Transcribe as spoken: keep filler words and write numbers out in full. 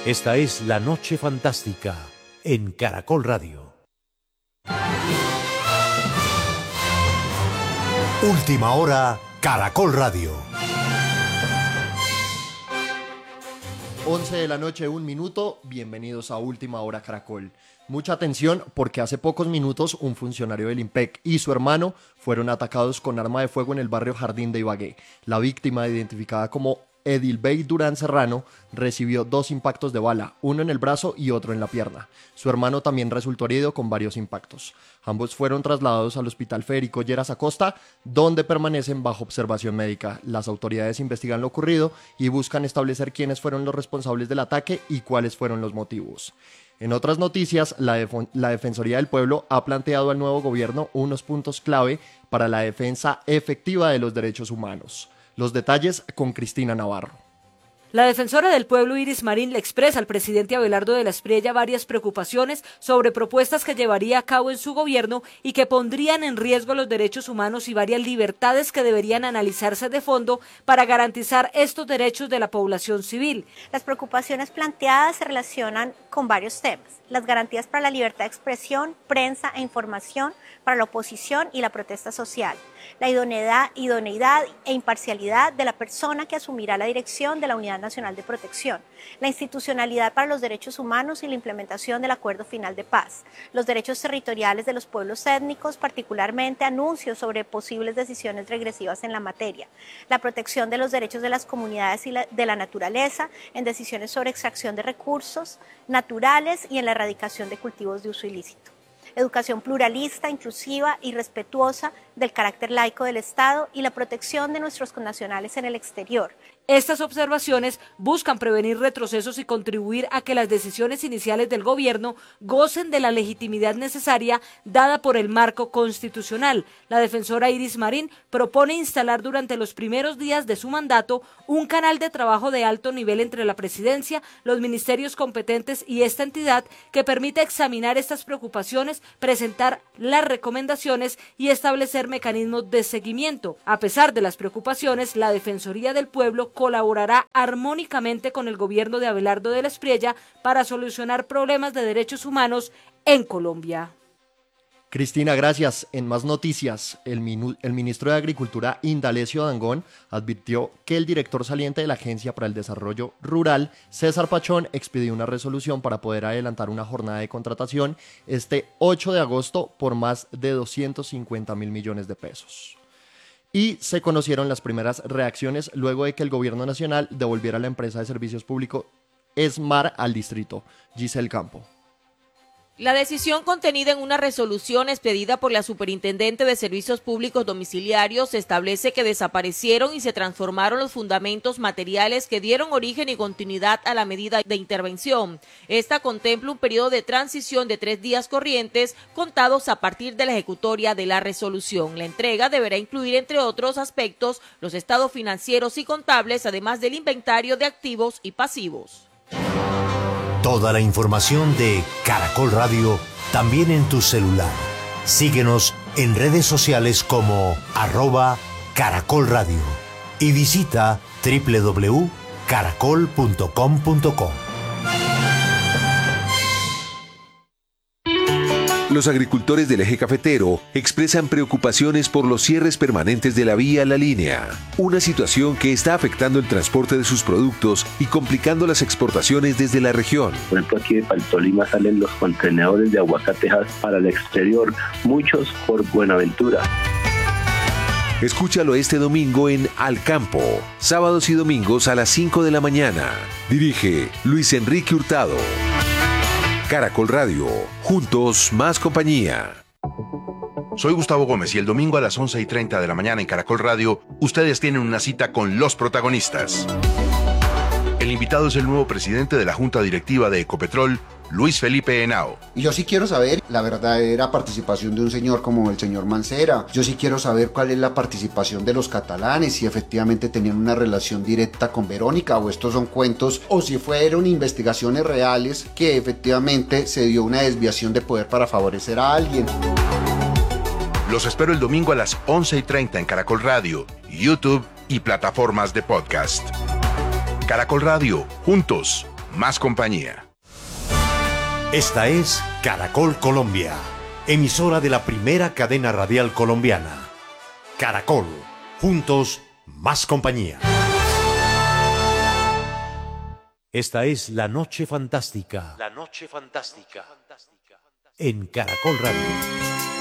Esta es La Noche Fantástica en Caracol Radio. Última hora, Caracol Radio. once de la noche, un minuto. Bienvenidos a Última Hora Caracol. Mucha atención porque hace pocos minutos un funcionario del IMPEC y su hermano fueron atacados con arma de fuego en el barrio Jardín de Ibagué. La víctima, identificada como Edilbey Durán Serrano, recibió dos impactos de bala, uno en el brazo y otro en la pierna. Su hermano también resultó herido con varios impactos. Ambos fueron trasladados al Hospital Federico Lleras Acosta, donde permanecen bajo observación médica. Las autoridades investigan lo ocurrido y buscan establecer quiénes fueron los responsables del ataque y cuáles fueron los motivos. En otras noticias, la, Def- la Defensoría del Pueblo ha planteado al nuevo gobierno unos puntos clave para la defensa efectiva de los derechos humanos. Los detalles con Cristina Navarro. La defensora del pueblo Iris Marín le expresa al presidente Abelardo de la Espriella varias preocupaciones sobre propuestas que llevaría a cabo en su gobierno y que pondrían en riesgo los derechos humanos y varias libertades que deberían analizarse de fondo para garantizar estos derechos de la población civil. Las preocupaciones planteadas se relacionan con varios temas: las garantías para la libertad de expresión, prensa e información para la oposición y la protesta social, la idoneidad, idoneidad e imparcialidad de la persona que asumirá la dirección de la Unidad Nacional de Protección, la institucionalidad para los derechos humanos y la implementación del Acuerdo Final de Paz, los derechos territoriales de los pueblos étnicos, particularmente anuncios sobre posibles decisiones regresivas en la materia, la protección de los derechos de las comunidades y la, de la naturaleza en decisiones sobre extracción de recursos naturales y en la erradicación de cultivos de uso ilícito. Educación pluralista, inclusiva y respetuosa del carácter laico del Estado y la protección de nuestros connacionales en el exterior. Estas observaciones buscan prevenir retrocesos y contribuir a que las decisiones iniciales del gobierno gocen de la legitimidad necesaria dada por el marco constitucional. La defensora Iris Marín propone instalar durante los primeros días de su mandato un canal de trabajo de alto nivel entre la presidencia, los ministerios competentes y esta entidad que permita examinar estas preocupaciones, presentar las recomendaciones y establecer mecanismos de seguimiento. A pesar de las preocupaciones, la Defensoría del Pueblo colaborará armónicamente con el gobierno de Abelardo de la Espriella para solucionar problemas de derechos humanos en Colombia. Cristina, gracias. En más noticias, el, minu- el ministro de Agricultura, Indalecio Dangond, advirtió que el director saliente de la Agencia para el Desarrollo Rural, César Pachón, expidió una resolución para poder adelantar una jornada de contratación este ocho de agosto por más de doscientos cincuenta mil millones de pesos. Y se conocieron las primeras reacciones luego de que el gobierno nacional devolviera la empresa de servicios públicos ESMAR al distrito. Giselle Campo. La decisión contenida en una resolución expedida por la Superintendente de Servicios Públicos Domiciliarios establece que desaparecieron y se transformaron los fundamentos materiales que dieron origen y continuidad a la medida de intervención. Esta contempla un periodo de transición de tres días corrientes contados a partir de la ejecutoria de la resolución. La entrega deberá incluir, entre otros aspectos, los estados financieros y contables, además del inventario de activos y pasivos. Toda la información de Caracol Radio también en tu celular. Síguenos en redes sociales como arroba Caracol Radio y visita doble u doble u doble u punto caracol punto com punto co. Los agricultores del eje cafetero expresan preocupaciones por los cierres permanentes de la vía La Línea, una situación que está afectando el transporte de sus productos y complicando las exportaciones desde la región. Por ejemplo, aquí de Paltolima salen los contenedores de aguacatejas para el exterior, muchos por Buenaventura. Escúchalo este domingo en Al Campo, sábados y domingos a las cinco de la mañana. Dirige Luis Enrique Hurtado. Caracol Radio, juntos más compañía. Soy Gustavo Gómez y el domingo a las once y treinta de la mañana en Caracol Radio, ustedes tienen una cita con los protagonistas. El invitado es el nuevo presidente de la Junta Directiva de Ecopetrol, Luis Felipe Henao. Y yo sí quiero saber la verdadera participación de un señor como el señor Mancera. Yo sí quiero saber cuál es la participación de los catalanes, si efectivamente tenían una relación directa con Verónica o estos son cuentos, o si fueron investigaciones reales que efectivamente se dio una desviación de poder para favorecer a alguien. Los espero el domingo a las once y treinta en Caracol Radio, YouTube y plataformas de podcast. Caracol Radio, juntos, más compañía. Esta es Caracol Colombia, emisora de la primera cadena radial colombiana. Caracol, juntos, más compañía. Esta es La Noche Fantástica. La Noche Fantástica. En Caracol Radio.